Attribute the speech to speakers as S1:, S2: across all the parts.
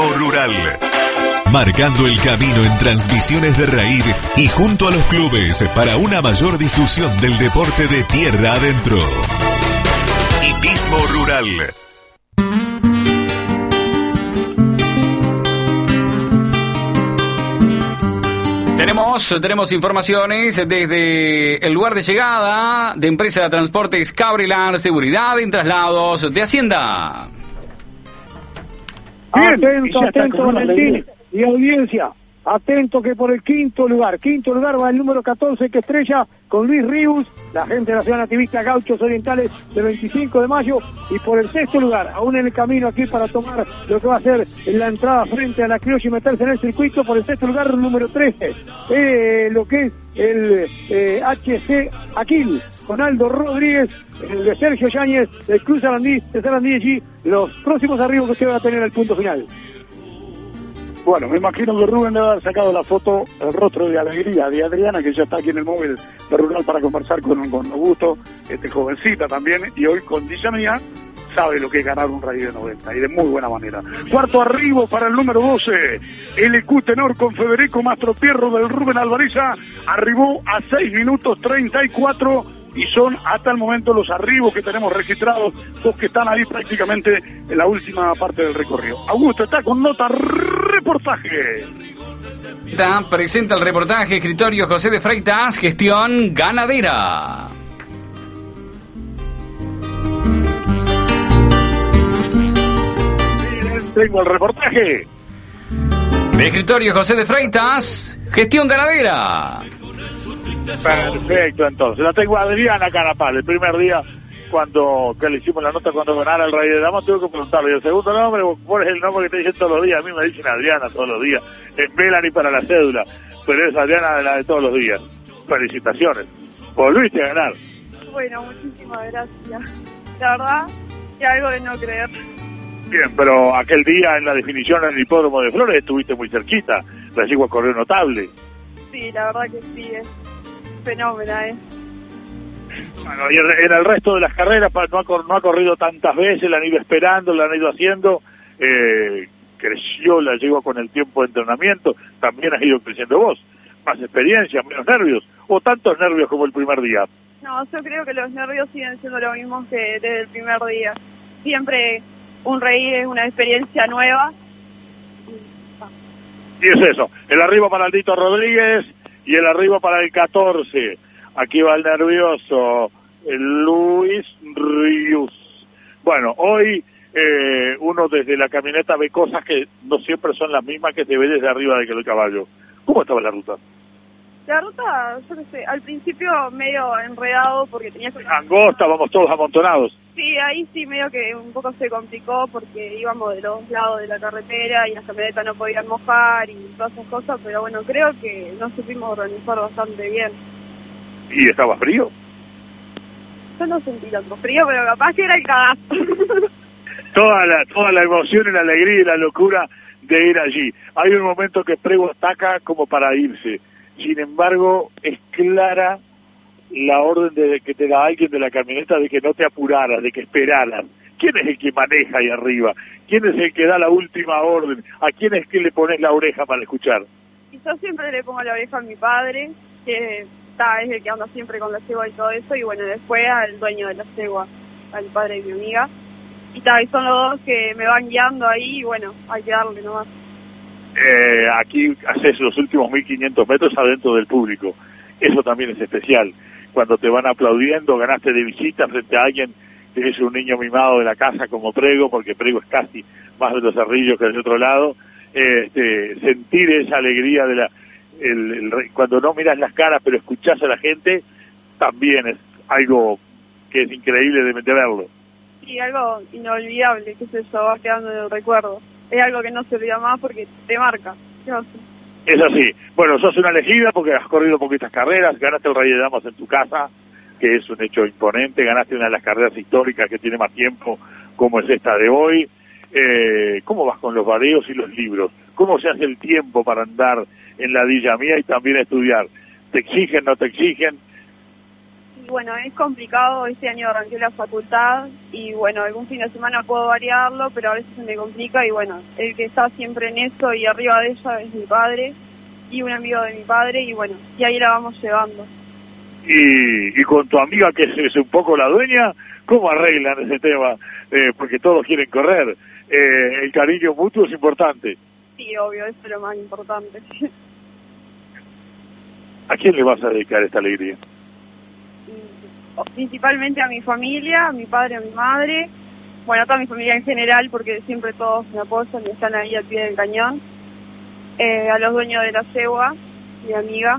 S1: Hipismo Rural. Marcando el camino en transmisiones de raíz y junto a los clubes para una mayor difusión del deporte de tierra adentro. Hipismo Rural.
S2: Tenemos informaciones desde el lugar de llegada de Empresa de Transportes Cabrelar, seguridad en traslados de Hacienda.
S3: Atento, Valentín y audiencia. Atento que por el quinto lugar va el número 14 que estrella con Luis Ríos, la gente de la Ciudad Nativista Gauchos Orientales del 25 de mayo, y por el sexto lugar, aún en el camino aquí para tomar lo que va a ser la entrada frente a la Criolla y meterse en el circuito, por el sexto lugar número 13, lo que es el HC Aquil, con Aldo Rodríguez, el de Sergio Yáñez, del Cruz Arandí, de Sarandí allí, los próximos arribos que usted va a tener al punto final.
S4: Bueno, me imagino que Rubén debe haber sacado la foto, el rostro de alegría de Adriana, que ya está aquí en el móvil de Rural para conversar con Augusto, jovencita también, y hoy con Dicha Mía sabe lo que es ganar un rally de 90, y de muy buena manera. Cuarto arribo para el número 12, LQ Tenor con Federico Mastropierro del Rubén Alvariza, arribó a 6 minutos 34, y son hasta el momento los arribos que tenemos registrados, los que están ahí prácticamente en la última parte del recorrido. Augusto está con nota reportaje.
S2: Presenta el reportaje escritorio José de Freitas, gestión ganadera.
S4: Tengo el reportaje.
S2: De escritorio José de Freitas, gestión ganadera.
S4: Perfecto, entonces. La tengo a Adriana Carapal. El primer día que le hicimos la nota cuando ganara el Rey de Damas, tuve que preguntarle. Y el segundo nombre, ¿cuál es el nombre que te dicen todos los días? A mí me dicen Adriana todos los días. Es Melanie para la cédula, pero es Adriana la de todos los días. Felicitaciones. Volviste a ganar.
S5: Bueno, muchísimas gracias. La verdad, que algo de no creer.
S4: Bien, pero aquel día en la definición en el hipódromo de Flores estuviste muy cerquita. La yegua corrió notable.
S5: Sí, la verdad que sí, es fenómena,
S4: Bueno, y en el resto de las carreras no ha corrido tantas veces, la han ido esperando, la han ido haciendo, creció la yegua con el tiempo de entrenamiento, también has ido creciendo vos, más experiencia, menos nervios, o tantos nervios como el primer día.
S5: No, yo creo que los nervios siguen siendo lo mismo que desde el primer día. Siempre un reír es una experiencia nueva.
S4: Y es eso, el arriba para Aldito Rodríguez y el arriba para el 14. Aquí va el nervioso, el Luis Ríos. Bueno, hoy uno desde la camioneta ve cosas que no siempre son las mismas que se ve desde arriba del caballo. ¿Cómo estaba la ruta?
S5: La ruta, yo qué sé, al principio medio enredado porque tenía que...
S4: Angosta, vamos todos amontonados.
S5: Sí, ahí sí medio que un poco se complicó porque íbamos de los lados de la carretera y las camionetas no podían mojar y todas esas cosas, pero bueno, creo que nos supimos organizar bastante bien.
S4: ¿Y estaba frío?
S5: Yo no sentí tanto frío, pero capaz que era el cagazo.
S4: Toda la emoción y la alegría y la locura de ir allí. Hay un momento que Prego ataca como para irse. Sin embargo, es clara la orden que te da alguien de la camioneta de que no te apuraras, de que esperaras. ¿Quién es el que maneja ahí arriba? ¿Quién es el que da la última orden? ¿A quién es que le pones la oreja para escuchar?
S5: Y yo siempre le pongo la oreja a mi padre, que es el que anda siempre con la cegua y todo eso, y bueno, después al dueño de la cegua, al padre de mi amiga. Y son los dos que me van guiando ahí, y bueno, hay que darle nomás.
S4: Aquí haces los últimos 1500 metros adentro del público. Eso también es especial. Cuando te van aplaudiendo, ganaste de visita frente a alguien que es un niño mimado de la casa como Prego, porque Prego es casi más de los cerrillos que del otro lado. Sentir esa alegría de cuando no miras las caras pero escuchás a la gente, también es algo que es increíble de verlo.
S5: Sí, algo inolvidable, que se va quedando en el recuerdo. Es algo que no se olvida más porque te marca.
S4: Es así. Bueno, sos una elegida porque has corrido poquitas carreras, ganaste el Rey de Damas en tu casa, que es un hecho imponente, ganaste una de las carreras históricas que tiene más tiempo, como es esta de hoy. ¿Cómo vas con los vadeos y los libros? ¿Cómo se hace el tiempo para andar en la Villa Mía y también estudiar? ¿Te exigen, no te exigen?
S5: Y bueno, es complicado, este año arranqué la facultad y bueno, algún fin de semana puedo variarlo, pero a veces se me complica y bueno, el que está siempre en eso y arriba de ella es mi padre y un amigo de mi padre y bueno, y ahí la vamos llevando.
S4: Y con tu amiga, que es un poco la dueña, ¿cómo arreglan ese tema? Porque todos quieren correr. El cariño mutuo es importante.
S5: Sí, obvio, eso es lo más importante.
S4: ¿A quién le vas a dedicar esta alegría?
S5: Principalmente a mi familia, a mi padre, a mi madre, bueno, a toda mi familia en general, porque siempre todos me apoyan y están ahí al pie del cañón, a los dueños de la yegua, mi amiga.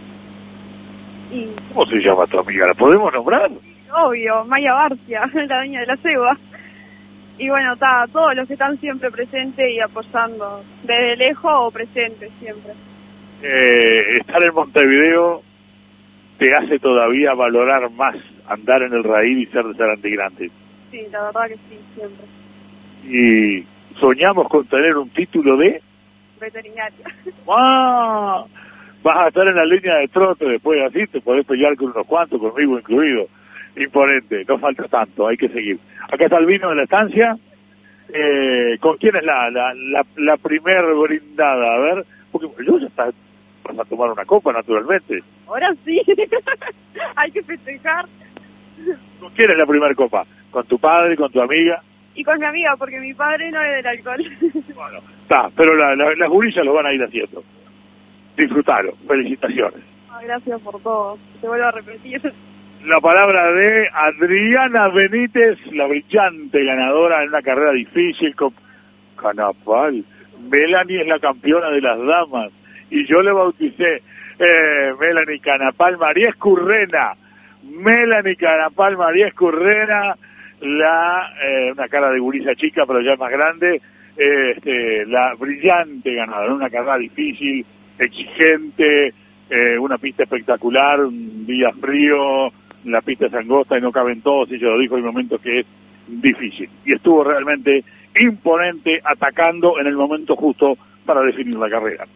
S5: Y
S4: ¿cómo se llama tu amiga? ¿La podemos nombrar?
S5: Obvio, Maya Barcia, la dueña de la yegua. Y bueno, todos los que están siempre presentes y apoyando, desde lejos o presentes siempre.
S4: Estar en Montevideo te hace todavía valorar más andar en el raíz y ser de Sarandí Grande.
S5: Sí, la verdad que sí, siempre.
S4: Y soñamos con tener un título de
S5: veterinaria.
S4: ¡Ah! Vas a estar en la línea de trote después, así te podés pelear con unos cuantos, conmigo incluido. Imponente, no falta tanto, hay que seguir. Acá está el vino de la estancia. ¿Con quién es la primer brindada? A ver, porque yo ya está, vas a tomar una copa, naturalmente.
S5: Ahora sí, hay que festejar.
S4: ¿Con quién es la primera copa? ¿Con tu padre, con tu amiga?
S5: Y con mi amiga, porque mi padre no es del alcohol.
S4: Bueno, está, pero las gurillas lo van a ir haciendo. Disfrutalo, felicitaciones.
S5: Gracias por todo, te vuelvo a repetir.
S4: La palabra de Adriana Benítez, la brillante ganadora en una carrera difícil con Canapal. Melanie es la campeona de las damas y yo le bauticé Melanie Canapal María Escurrena. Melanie Canapal María Escurrena, una cara de gurisa chica pero ya más grande, la brillante ganadora en una carrera difícil, exigente, una pista espectacular, un día frío, la pista es angosta y no caben todos, y se lo dijo en momentos que es difícil. Y estuvo realmente imponente, atacando en el momento justo para definir la carrera.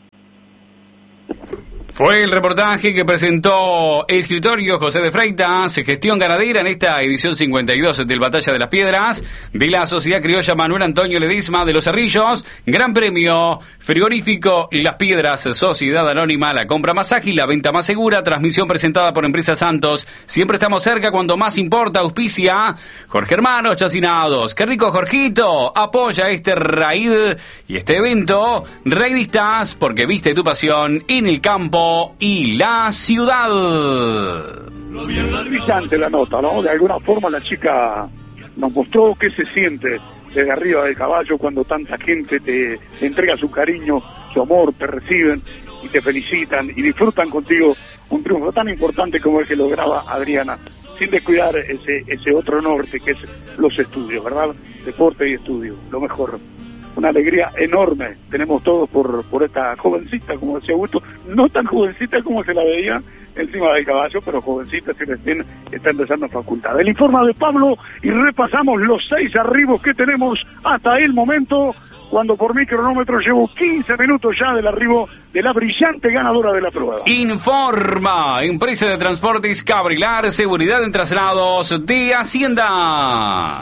S2: Fue el reportaje que presentó el escritorio José de Freitas, gestión ganadera en esta edición 52 del Batalla de las Piedras, de la Sociedad Criolla Manuel Antonio Ledesma de Los Cerrillos, Gran Premio, Frigorífico Las Piedras, Sociedad Anónima, la compra más ágil, la venta más segura, transmisión presentada por Empresa Santos, siempre estamos cerca cuando más importa, auspicia, Jorge Hermanos Chacinados, qué rico Jorgito, apoya este raid y este evento, raidistas, porque viste tu pasión en el campo y la ciudad.
S4: Brillante la nota, ¿no? De alguna forma la chica nos mostró qué se siente desde arriba del caballo cuando tanta gente te entrega su cariño, su amor, te reciben y te felicitan y disfrutan contigo un triunfo tan importante como el que lograba Adriana, sin descuidar ese otro norte que es los estudios, ¿verdad? Deporte y estudio, lo mejor. Una alegría enorme tenemos todos por esta jovencita, como decía Augusto, no tan jovencita como se la veía encima del caballo, pero jovencita, si recién está empezando en facultad. El informe de Pablo y repasamos los 6 arribos que tenemos hasta el momento, cuando por mi cronómetro llevo 15 minutos ya del arribo de la brillante ganadora de la prueba.
S2: Informa, Empresa de Transportes Cabrilar, Seguridad en Traslados de Hacienda.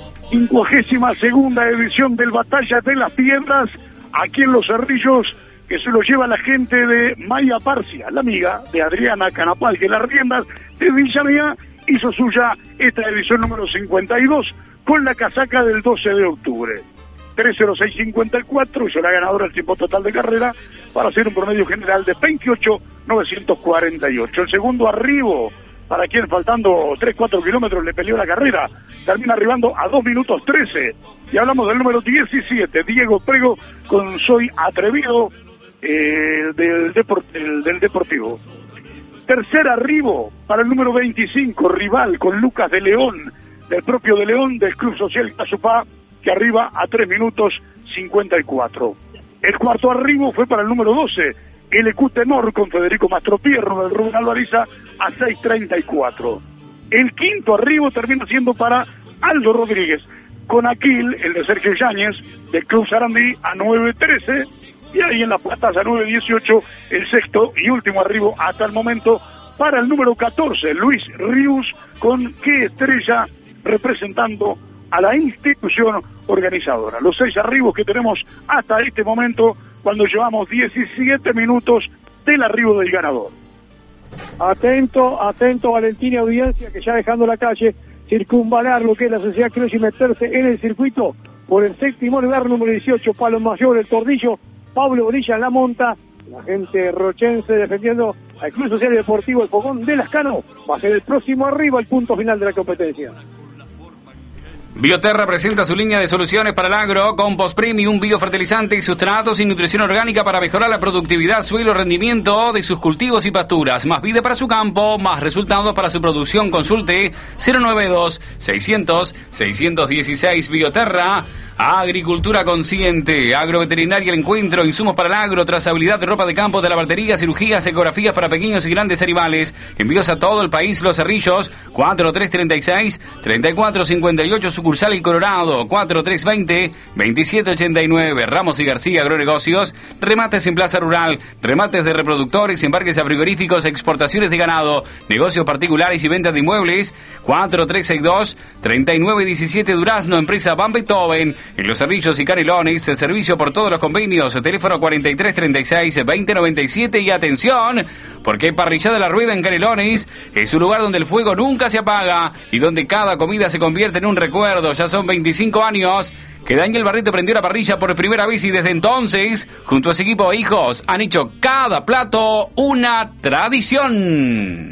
S4: 52ª edición del Batalla de las Piedras, aquí en Los Cerrillos, que se lo lleva la gente de Maya Barcia, la amiga de Adriana Canapal, que las riendas de Villa Mía hizo suya esta edición número 52 con la casaca del 12 de octubre. 3:06:54 hizo la ganadora el tiempo total de carrera para hacer un promedio general de 28:948. El segundo arribo, para quien faltando 3-4 kilómetros le peleó la carrera, termina arribando a 2 minutos 13. Y hablamos del número 17, Diego Prego, con Soy Atrevido, del Deportivo. Tercer arribo para el número 25, Rival, con Lucas de León, del propio de León, del Club Social Casupá, que arriba a 3 minutos 54. El cuarto arribo fue para el número 12, LQ Tenor, con Federico Mastropierro del Rubén Alvariza, a 6:34. El quinto arribo termina siendo para Aldo Rodríguez, con Aquil, el de Sergio Yáñez, del Club Sarandí, a 9:13, y ahí en La Plata a 9:18, el sexto y último arribo hasta el momento para el número 14, Luis Rius, con qué estrella representando a la institución organizadora. Los 6 arribos que tenemos hasta este momento, cuando llevamos 17 minutos del arribo del ganador.
S3: Atento, Valentín y audiencia, que ya dejando la calle, circunvalar lo que es la Sociedad Criolla y meterse en el circuito por el 7º lugar, número 18, Palo Mayor, el Tordillo, Pablo Bonilla en la monta, la gente rochense defendiendo al Club Social y Deportivo El Fogón de Lascano, va a ser el próximo arriba, el punto final de la competencia.
S2: Bioterra presenta su línea de soluciones para el agro, compost premium, biofertilizantes, sustratos y nutrición orgánica para mejorar la productividad, suelo, rendimiento de sus cultivos y pasturas. Más vida para su campo, más resultados para su producción. Consulte 092-600-616. Bioterra, agricultura consciente, agroveterinaria el encuentro, insumos para el agro, trazabilidad de ropa de campo, de lavandería, cirugías, ecografías para pequeños y grandes animales. Envíos a todo el país. Los Cerrillos, 4336-3458, sucursal El Colorado, 4320-2789. Ramos y García Agronegocios, remates en Plaza Rural, remates de reproductores, embarques a frigoríficos, exportaciones de ganado, negocios particulares y ventas de inmuebles, 4362-3917 Durazno, empresa Van Beethoven. En Los Cerrillos y Canelones, servicio por todos los convenios, teléfono 4336-2097. Y atención, porque Parrillada La Rueda en Canelones es un lugar donde el fuego nunca se apaga y donde cada comida se convierte en un recuerdo. Ya son 25 años que Daniel Barreto prendió la parrilla por primera vez y desde entonces, junto a su equipo de hijos, han hecho cada plato una tradición.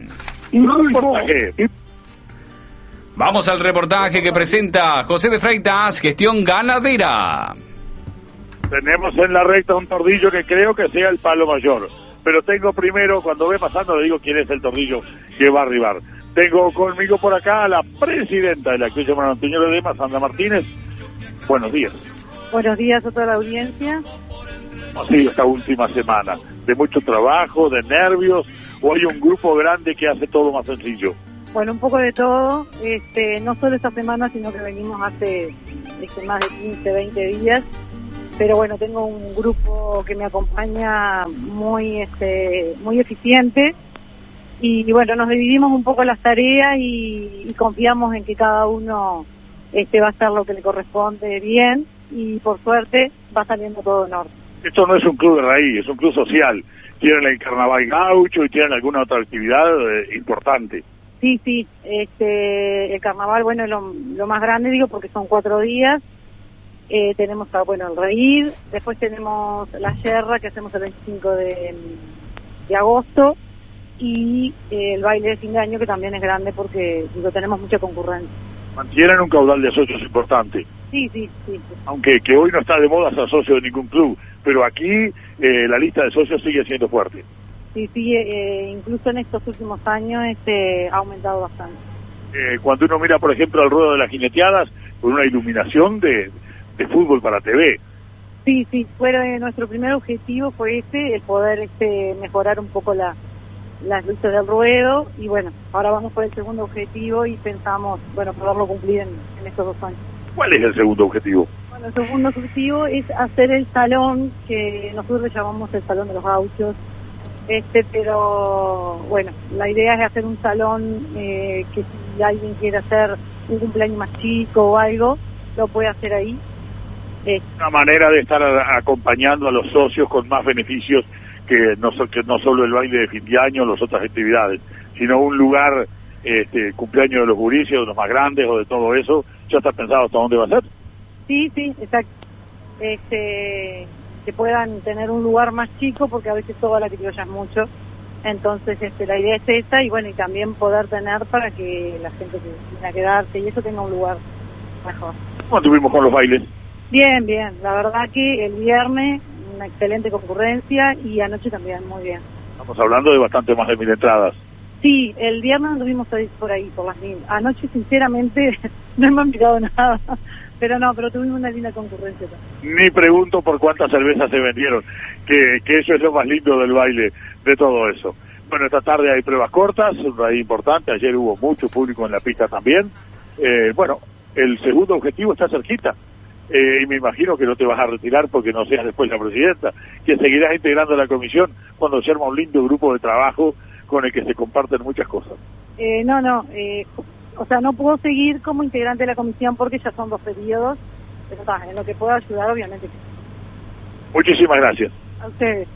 S2: Vamos al reportaje que presenta José de Freitas, Gestión Ganadera.
S4: Tenemos en la recta un tordillo que creo que sea el Palo Mayor, pero tengo primero, cuando ve pasando, le digo quién es el tordillo que va a arribar. Tengo conmigo por acá a la presidenta de la Criolla Manuel Antonio Ledesma, Sandra Martínez. Buenos días.
S6: Buenos días a toda la audiencia.
S4: Así esta última semana, de mucho trabajo, de nervios, o hay un grupo grande que hace todo más sencillo.
S6: Bueno, un poco de todo, no solo esta semana, sino que venimos hace más de 15, 20 días, pero bueno, tengo un grupo que me acompaña muy eficiente, y bueno, nos dividimos un poco las tareas y confiamos en que cada uno va a hacer lo que le corresponde bien, y por suerte va saliendo todo en orden.
S4: Esto no es un club de raíz, es un club social. Tienen el carnaval gaucho y tienen alguna otra actividad importante.
S6: Sí, el carnaval, bueno, es lo más grande, digo, porque son 4 días. Tenemos, el reír, después tenemos la yerra, que hacemos el 25 de agosto, y el baile de fin de año, que también es grande porque, tenemos mucha concurrencia.
S4: Mantienen un caudal de socios importante.
S6: Sí.
S4: Aunque que hoy no está de moda ser socio de ningún club, pero aquí la lista de socios sigue siendo fuerte.
S6: Sí, incluso en estos últimos años ha aumentado bastante.
S4: Cuando uno mira, por ejemplo, al ruedo de las jineteadas, con una iluminación de fútbol para TV.
S6: Sí, nuestro primer objetivo fue el poder mejorar un poco las luces del ruedo, y bueno, ahora vamos por el segundo objetivo y pensamos, poderlo cumplir en estos 2 años.
S4: ¿Cuál es el segundo objetivo?
S6: Bueno, el segundo objetivo es hacer el salón que nosotros le llamamos el Salón de los Gauchos, pero bueno, la idea es hacer un salón que si alguien quiere hacer un cumpleaños más chico o algo, lo puede hacer ahí.
S4: Una manera de estar acompañando a los socios con más beneficios que no solo el baile de fin de año o las otras actividades, sino un lugar, cumpleaños de los gurises, de los más grandes o de todo eso. ¿Ya está pensado hasta dónde va a ser? Sí,
S6: exacto. Que puedan tener un lugar más chico, porque a veces toda la criolla es mucho. Entonces, la idea es esta, y bueno, y también poder tener para que la gente que quiera quedarse y eso tenga un lugar mejor.
S4: ¿Cómo estuvimos con los bailes?
S6: Bien. La verdad que el viernes una excelente concurrencia, y anoche también muy bien.
S4: Estamos hablando de bastante más de 1000 entradas.
S6: Sí, el viernes anduvimos por ahí, por las 1000. Anoche, sinceramente, no me han mirado nada. Pero tuvimos una linda concurrencia también.
S4: Ni pregunto por cuántas cervezas se vendieron, que eso es lo más lindo del baile, de todo eso. Bueno, esta tarde hay pruebas cortas, ahí importante, ayer hubo mucho público en la pista también. El segundo objetivo está cerquita, y me imagino que no te vas a retirar porque no seas después la presidenta, que seguirás integrando la comisión cuando se arma un lindo grupo de trabajo con el que se comparten muchas cosas.
S6: O sea, no puedo seguir como integrante de la comisión porque ya son 2 periodos, pero está, en lo que pueda ayudar, obviamente.
S4: Muchísimas gracias.
S6: A ustedes.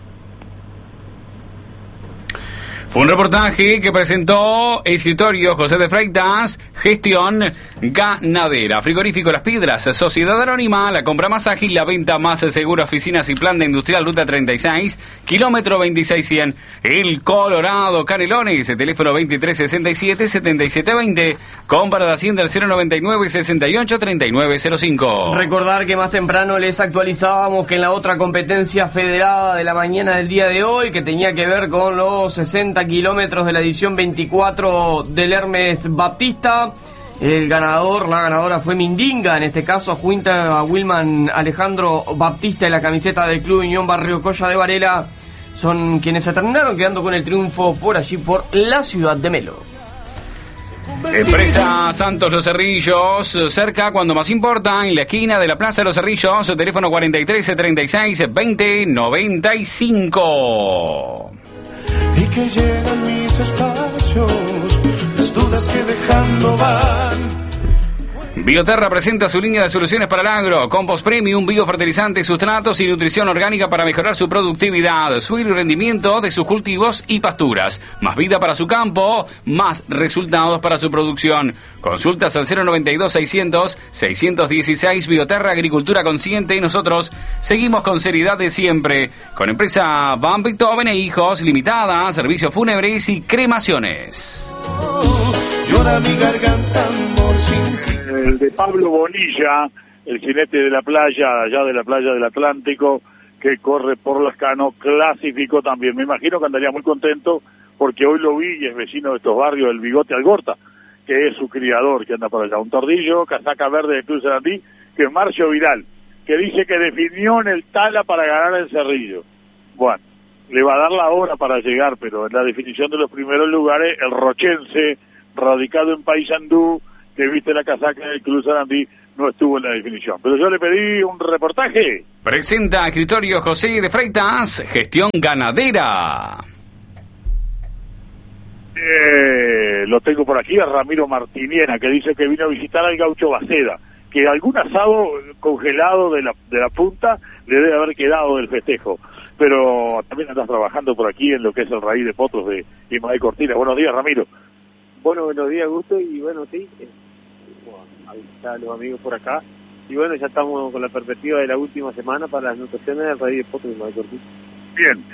S2: Fue un reportaje que presentó Escritorio José de Freitas, Gestión Ganadera, Frigorífico Las Piedras, Sociedad Anónima, la compra más ágil, la venta más segura, oficinas y plan de industrial, ruta 36, kilómetro 2600, El Colorado, Canelones, teléfono 2367-7720, compra de Hacienda al 099-683905.
S7: Recordar que más temprano les actualizábamos que en la otra competencia federada de la mañana del día de hoy, que tenía que ver con los 60 kilómetros de la edición 24 del Hermes Baptista, la ganadora fue Mindinga, en este caso junto a Wilman Alejandro Baptista y la camiseta del Club Unión Barrio Colla de Varela, son quienes se terminaron quedando con el triunfo por allí, por la ciudad de Melo.
S2: Empresa Santos Los Cerrillos, cerca cuando más importa, en la esquina de la Plaza de Los Cerrillos, teléfono 43-36-20-95.
S8: Y que llenan mis espacios, las dudas que dejando van.
S2: Bioterra presenta su línea de soluciones para el agro, compost premium, biofertilizantes, sustratos y nutrición orgánica para mejorar su productividad, suelo y rendimiento de sus cultivos y pasturas. Más vida para su campo, más resultados para su producción. Consultas al 092-600-616, Bioterra, agricultura consciente, y nosotros seguimos con seriedad de siempre. Con empresa Van Beethoven e Hijos Limitada, servicios fúnebres y cremaciones.
S8: Llora mi garganta, amor sin...
S4: El de Pablo Bonilla, el jinete de la playa, allá de la playa del Atlántico, que corre por Lascano, clasificó también. Me imagino que andaría muy contento porque hoy lo vi y es vecino de estos barrios, el Bigote Algorta, que es su criador, que anda por allá. Un tordillo, casaca verde de Cruz Sarandí, que es Marcio Vidal, que dice que definió en el Tala para ganar el Cerrillo. Bueno, le va a dar la hora para llegar, pero en la definición de los primeros lugares, el rochense, radicado en Paysandú, que viste la casaca del Cruz Sarandí, no estuvo en la definición. Pero yo le pedí un reportaje.
S2: Presenta Escritorio José de Freitas, Gestión Ganadera.
S4: Lo tengo por aquí a Ramiro Martiniena, que dice que vino a visitar al Gaucho Baceda, que algún asado congelado de la punta le debe haber quedado del festejo. Pero también andás trabajando por aquí en lo que es el Raíz de Potros de Ismael Cortina. Buenos días, Ramiro.
S9: Bueno, buenos días, Gusto, y bueno, sí, a visitar a los amigos por acá, y bueno, ya estamos con la perspectiva de la última semana para las anotaciones del Raíz de Potros de Ismael Cortina.
S4: Bien,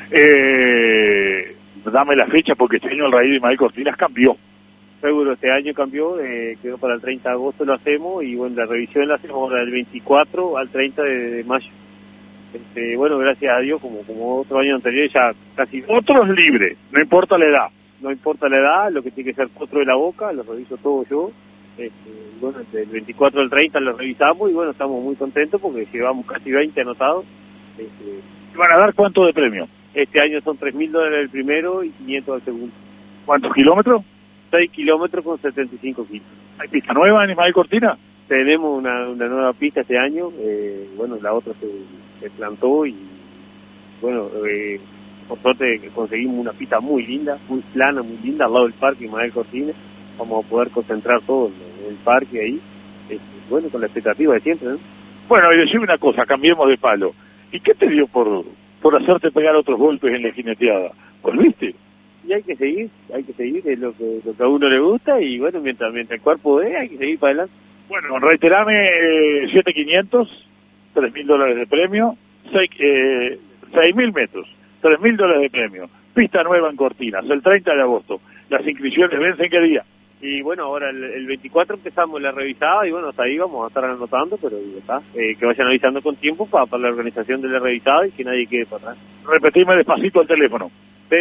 S4: dame la fecha porque este año el Raíz de Ismael Cortinas cambió.
S9: Seguro, este año cambió, quedó para el 30 de agosto, lo hacemos, y bueno, la revisión la hacemos ahora del 24 al 30 de mayo. Bueno, gracias a Dios, como otro año anterior, ya casi...
S4: Otros libres, no importa la edad.
S9: No importa la edad, lo que tiene que ser potro de la boca, lo reviso todo yo. Bueno, del 24 al 30 lo revisamos y bueno, estamos muy contentos porque llevamos casi 20 anotados.
S4: ¿Van a dar cuánto de premio?
S9: Este año son $3.000 el primero y 500 al segundo.
S4: ¿Cuántos kilómetros?
S9: 6 kilómetros con 75 kilos.
S4: ¿Hay pista nueva en Ismael Cortina?
S9: Tenemos una nueva pista este año, bueno, la otra se plantó y bueno, por suerte conseguimos una pista muy linda, muy plana, muy linda, al lado del parque Ismael Cortina. Vamos a poder concentrar todo en el parque ahí, bueno, con la expectativa de siempre, ¿no?
S4: Bueno, y decime una cosa, cambiemos de palo. ¿Y qué te dio por hacerte pegar otros golpes en la jineteada? ¿Volviste?
S9: Y hay que seguir, es lo que a uno le gusta y bueno, mientras el cuerpo dé, hay que seguir para adelante.
S4: Bueno, reiterame 7.500, $3.000 de premio, 6.000 metros, $3.000 de premio, pista nueva en Cortinas, el 30 de agosto. Las inscripciones vencen ¿qué día?
S9: Y bueno, ahora el 24 empezamos la revisada y bueno, hasta ahí vamos a estar anotando, pero ya está, que vayan avisando con tiempo para la organización de la revisada y que nadie quede para atrás.
S4: Repetime despacito el teléfono.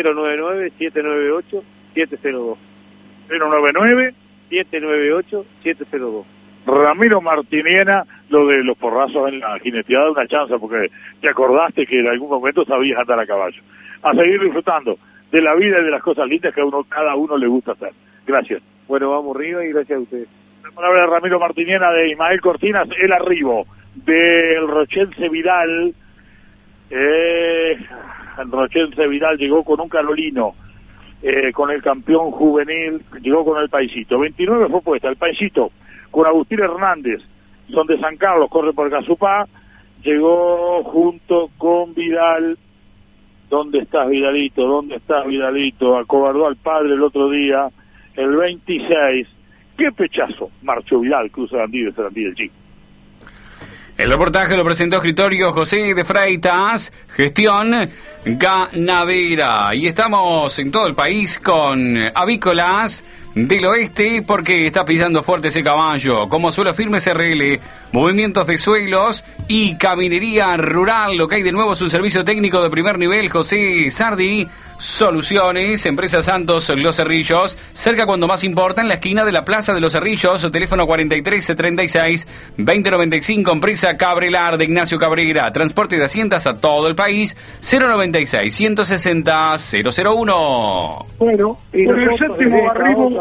S9: 099-798-702.
S4: 099-798-702. Ramiro Martiniena, lo de los porrazos en la jineteada, una chance, porque te acordaste que en algún momento sabías andar a caballo. A seguir disfrutando de la vida y de las cosas lindas que cada uno le gusta hacer. Gracias.
S9: Bueno, vamos arriba y gracias a ustedes.
S4: La palabra de Ramiro Martiniena de Ismael Cortinas, el arribo del rochense Vidal. El rochense Vidal llegó con un Carolino con el campeón juvenil, llegó con el Paisito. 29 fue puesta, el Paisito, con Agustín Hernández, son de San Carlos, corre por Casupá, llegó junto con Vidal. ¿Dónde estás, Vidalito? ¿Dónde estás, Vidalito? Acobardó al padre el otro día, el 26. ¡Qué pechazo! Marchó Vidal, cruza Andí de Sarandí del Chico.
S2: El reportaje lo presentó escritorio José de Freitas, gestión ganadera. Y estamos en todo el país con avícolas del oeste porque está pisando fuerte ese caballo. Como suelo firme SRL, movimientos de suelos y caminería rural. Lo que hay de nuevo es un servicio técnico de primer nivel. José Sardi, Soluciones, Empresa Santos Los Cerrillos, cerca cuando más importa, en la esquina de la Plaza de Los Cerrillos, teléfono 4336-2095, Empresa Cabrelar de Ignacio Cabrera, transporte de haciendas a todo el país, 096-160-001.
S3: Bueno, y
S4: por el séptimo arribo,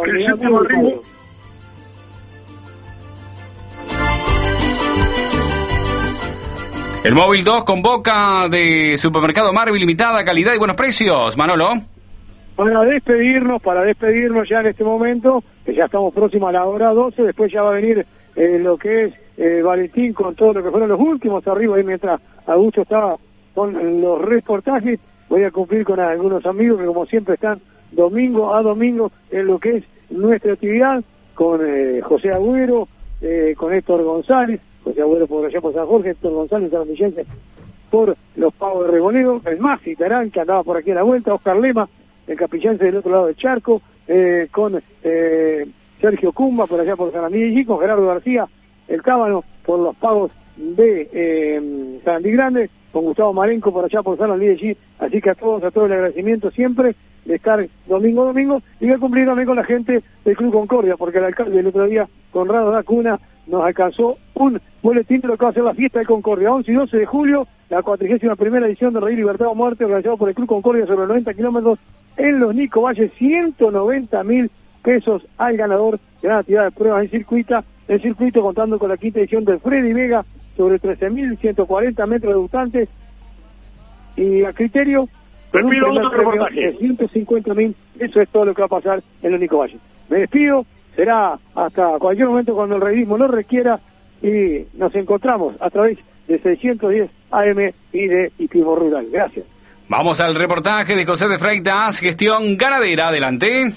S2: El Móvil 2 convoca de Supermercado Marvel limitada, calidad y buenos precios. Manolo.
S3: Para despedirnos ya en este momento, que ya estamos próximos a la hora 12, después ya va a venir lo que es Valentín con todo lo que fueron los últimos arriba, y mientras Augusto estaba con los reportajes, voy a cumplir con algunos amigos que como siempre están domingo a domingo en lo que es nuestra actividad, con José Agüero, con Héctor González, José Agüero por allá por San Jorge, Héctor González Sarandillense por los Pavos de Reboleo, el Maxi Tarán, que andaba por aquí a la vuelta, Oscar Lema, el capillanse del otro lado del charco, con Sergio Cumba por allá por Sarandí, con Gerardo García, el Cábano por los Pavos de Sarandí Grande, con Gustavo Marenco por allá por Sarandí, así que a todos el agradecimiento siempre de estar domingo a domingo, y voy a cumplir también con la gente del Club Concordia, porque el alcalde el otro día, Conrado Dacuna, nos alcanzó un boletín de lo que va a ser la fiesta de Concordia, 11 y 12 de julio, la 41ª edición de Reír Libertad o Muerte, organizado por el Club Concordia sobre 90 kilómetros en los Nico Valles, 190.000 pesos al ganador, gran actividad de pruebas en circuito contando con la quinta edición del Freddy Vega sobre 13.140 metros debutantes, y a criterio
S4: de
S3: 150.000, eso es todo lo que va a pasar en los Nico Valles. Me despido, será hasta cualquier momento cuando el realismo lo requiera, y nos encontramos a través de 610 AM y de Hipismo Rural. Gracias.
S2: Vamos al reportaje de José de Freitas, gestión ganadera. Adelante.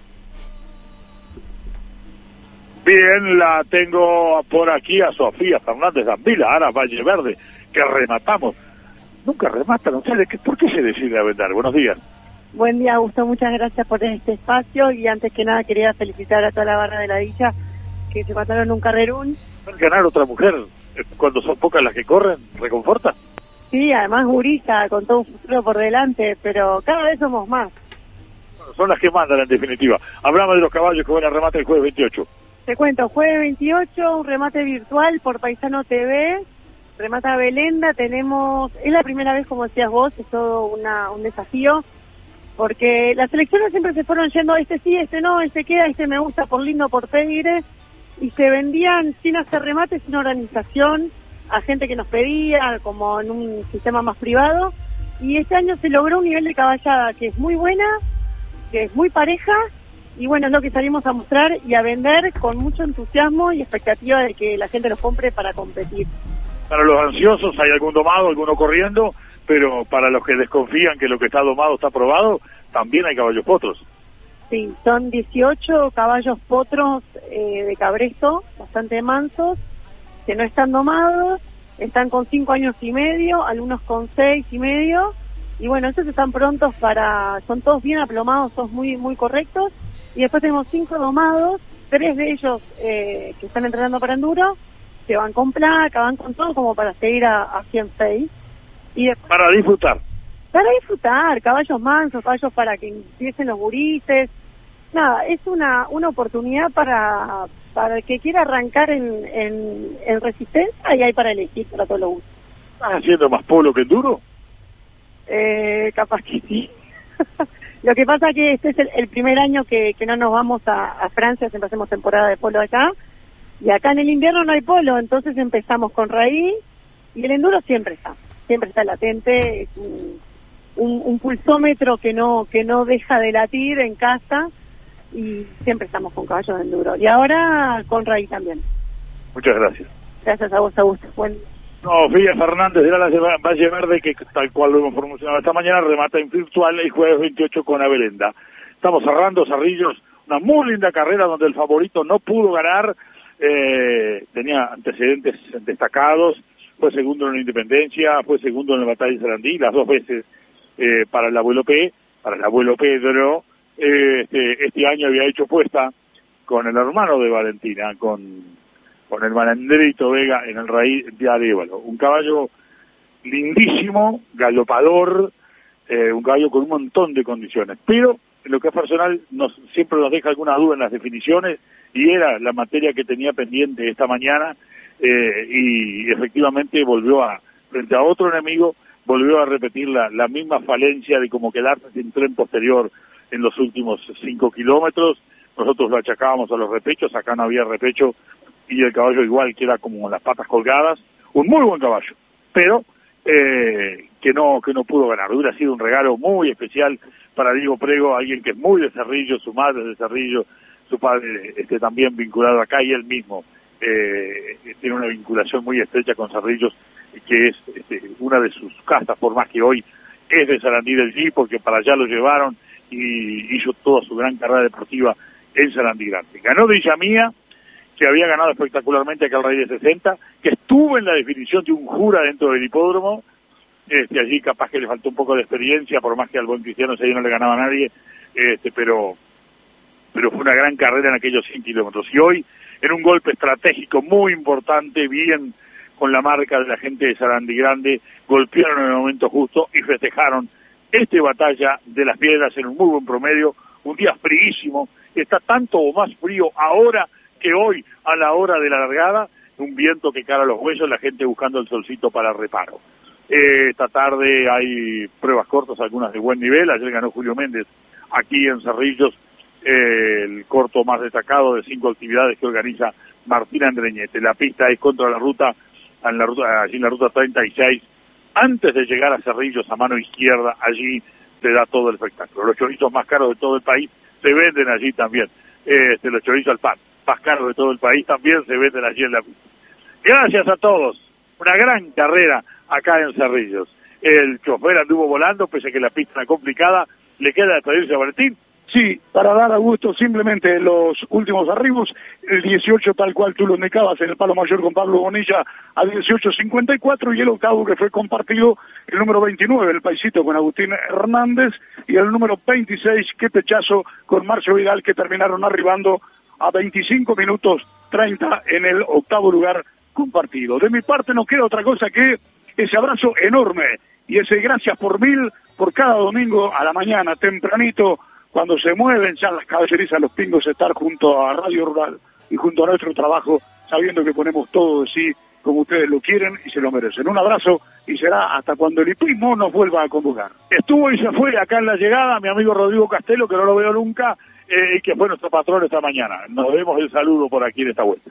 S4: Bien, la tengo por aquí a Sofía Fernández Gambila, ahora Valle Verde, que rematamos. Nunca rematan ustedes, ¿por qué se decide a vender? Buenos días.
S6: Buen día, Augusto, muchas gracias por este espacio, y antes que nada quería felicitar a toda la barra de la Villa, que se mataron un carrerón.
S4: Ganar otra mujer cuando son pocas las que corren, ¿reconforta?
S6: Sí, además gurisa, con todo un futuro por delante, pero cada vez somos más.
S4: Bueno, son las que mandan en definitiva. Hablamos de los caballos que van a remate el jueves 28.
S6: Te cuento, jueves 28, un remate virtual por Paisano TV, remata Belenda, es la primera vez, como decías vos, es todo un desafío, porque las selecciones siempre se fueron yendo, este sí, este no, este queda, este me gusta por lindo, por pedigre, y se vendían sin hacer remates, sin organización, a gente que nos pedía, como en un sistema más privado, y este año se logró un nivel de caballada que es muy buena, que es muy pareja, y bueno, es lo que salimos a mostrar y a vender con mucho entusiasmo y expectativa de que la gente los compre para competir.
S4: Para los ansiosos hay algún domado, alguno corriendo, pero para los que desconfían que lo que está domado está probado, también hay caballos potros.
S6: Sí, son 18 caballos potros de cabresto, bastante mansos, que no están domados, están con 5 años y medio, algunos con 6 y medio, y bueno, estos están prontos son todos bien aplomados, todos muy muy correctos, y después tenemos 5 domados, 3 de ellos que están entrenando para enduro, que van con placa, van con todo como para seguir a 100 pace. Y después,
S4: para disfrutar,
S6: caballos mansos, caballos para que empiecen los gurises. Nada, es una oportunidad para el que quiera arrancar en resistencia, y hay para elegir para todos los gustos.
S4: ¿Estás haciendo más polo que enduro?
S6: Capaz que sí. Lo que pasa que este es el primer año que no nos vamos a Francia, siempre hacemos temporada de polo acá, y acá en el invierno no hay polo, entonces empezamos con raíz, y el enduro siempre está latente, un pulsómetro que no deja de latir en casa, y siempre estamos con caballos de enduro. Y ahora con Ray también.
S4: Muchas gracias.
S6: Gracias a vos, Augusto. Buen...
S4: No, Filla Fernández de la Valle Verde, que tal cual lo hemos promocionado esta mañana, remata en virtual el jueves 28 con Abelenda. Estamos cerrando Cerrillos, una muy linda carrera donde el favorito no pudo ganar, tenía antecedentes destacados, fue segundo en la Independencia, fue segundo en la Batalla de Sarandí, las 2 veces para el abuelo Pedro. Este año había hecho puesta con el hermano de Valentina, con el Malandrito Vega en el Raíz de Arévalo. Un caballo lindísimo, galopador, un caballo con un montón de condiciones, pero en lo que es personal siempre nos deja alguna duda en las definiciones, y era la materia que tenía pendiente esta mañana, y efectivamente frente a otro enemigo, volvió a repetir la misma falencia de como quedarse sin tren posterior en los últimos 5 kilómetros. Nosotros lo achacábamos a los repechos, acá no había repecho, y el caballo igual queda como con las patas colgadas. Un muy buen caballo, pero que no pudo ganar. Hubiera sido un regalo muy especial para Diego Prego, alguien que es muy de Cerrillo, su madre es de Cerrillo, su padre también vinculado acá, y él mismo tiene una vinculación muy estrecha con Cerrillos, que es una de sus casas, por más que hoy es de Sarandí del G, porque para allá lo llevaron y hizo toda su gran carrera deportiva en Sarandí Grande. Ganó de Illamía, que había ganado espectacularmente acá el Rey de 60, que estuvo en la definición de un jura dentro del hipódromo, allí capaz que le faltó un poco de experiencia, por más que al buen Cristiano ese día no le ganaba a nadie, pero fue una gran carrera en aquellos 100 kilómetros. Y hoy, en un golpe estratégico muy importante, bien con la marca de la gente de Sarandí Grande, golpearon en el momento justo y festejaron Batalla de las Piedras en un muy buen promedio, un día fríísimo, está tanto o más frío ahora que hoy a la hora de la largada, un viento que cara a los huesos, la gente buscando el solcito para el reparo. Esta tarde hay pruebas cortas, algunas de buen nivel. Ayer ganó Julio Méndez aquí en Cerrillos, el corto más destacado de 5 actividades que organiza Martín Andreñete. La pista es contra la ruta, allí en la ruta 36, antes de llegar a Cerrillos a mano izquierda, allí te da todo el espectáculo. Los chorizos más caros de todo el país se venden allí también. Los chorizos al pan más caros de todo el país también se venden allí en la pista. Gracias a todos. Una gran carrera acá en Cerrillos. El chofer anduvo volando, pese a que la pista era complicada. ¿Le queda despedirse a Valentín? Sí, para dar a gusto simplemente los últimos arribos, el 18 tal cual tú lo indicabas en el palo mayor con Pablo Bonilla a 18.54, y el octavo que fue compartido el número 29, el paisito con Agustín Hernández, y el número 26, qué pechazo con Marcio Vidal, que terminaron arribando a 25 minutos 30 en el octavo lugar compartido. De mi parte no queda otra cosa que ese abrazo enorme y ese gracias por mil por cada domingo a la mañana tempranito, cuando se mueven ya las caballerizas, los pingos, estar junto a Radio Rural y junto a nuestro trabajo, sabiendo que ponemos todo de sí como ustedes lo quieren y se lo merecen. Un abrazo, y será hasta cuando el hipismo nos vuelva a convocar. Estuvo y se fue acá en la llegada mi amigo Rodrigo Castelo, que no lo veo nunca, y que fue nuestro patrón esta mañana. Nos vemos el saludo por aquí en esta vuelta.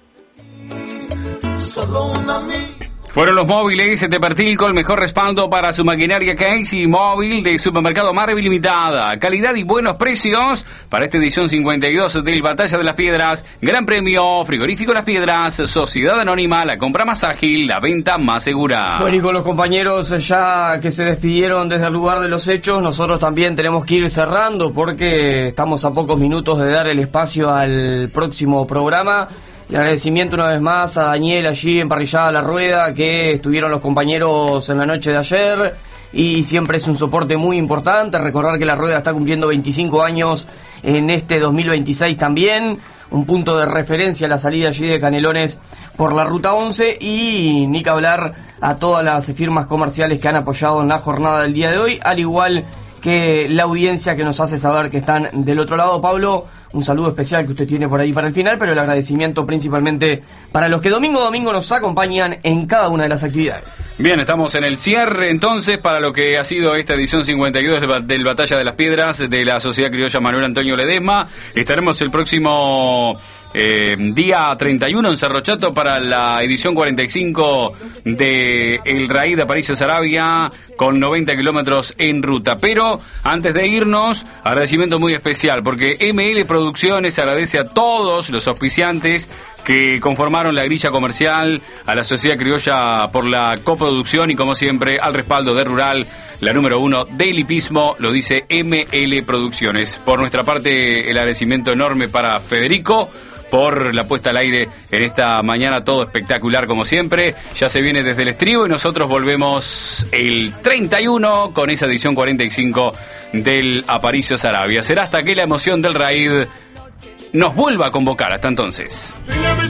S2: Fueron los móviles de Pertilco, el mejor respaldo para su maquinaria Casey móvil de Supermercado Marvel Limitada. Calidad y buenos precios para esta edición 52 del Batalla de las Piedras. Gran premio, Frigorífico Las Piedras, Sociedad Anónima, la compra más ágil, la venta más segura.
S7: Bueno, y con los compañeros ya que se despidieron desde el lugar de los hechos, nosotros también tenemos que ir cerrando porque estamos a pocos minutos de dar el espacio al próximo programa. El agradecimiento una vez más a Daniel allí en Parrillada La Rueda, que estuvieron los compañeros en la noche de ayer, y siempre es un soporte muy importante. Recordar que La Rueda está cumpliendo 25 años en este 2026 también, un punto de referencia a la salida allí de Canelones por la Ruta 11, y ni que hablar a todas las firmas comerciales que han apoyado en la jornada del día de hoy, al igual que la audiencia que nos hace saber que están del otro lado. Pablo, un saludo especial que usted tiene por ahí para el final, pero el agradecimiento principalmente para los que domingo a domingo nos acompañan en cada una de las actividades.
S2: Bien, estamos en el cierre entonces para lo que ha sido esta edición 52 del Batalla de las Piedras de la Sociedad Criolla Manuel Antonio Ledesma. Estaremos el próximo día 31 en Cerro Chato para la edición 45 de el Raid de Aparicio Saravia con 90 kilómetros en ruta. Pero antes de irnos, agradecimiento muy especial porque ML Producciones agradece a todos los auspiciantes que conformaron la grilla comercial, a la Sociedad Criolla por la coproducción y como siempre al respaldo de Rural, la número 1 del hipismo, lo dice ML Producciones. Por nuestra parte, el agradecimiento enorme para Federico por la puesta al aire en esta mañana, todo espectacular como siempre. Ya se viene desde el estribo y nosotros volvemos el 31 con esa edición 45 del Aparicio Saravia. Será hasta que la emoción del Raid nos vuelva a convocar. Hasta entonces.